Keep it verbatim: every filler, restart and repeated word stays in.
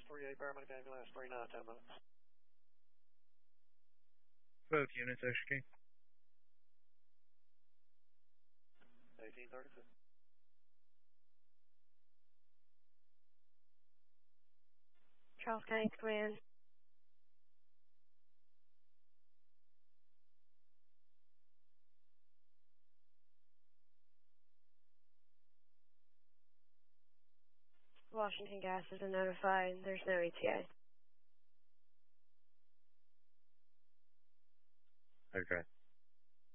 forty-eight, paramedic ambulance, three nine, ten minutes. Both units execute. eighteen thirty-two. Charles County Command. Washington Gas has been notified. There's no E T A. Okay.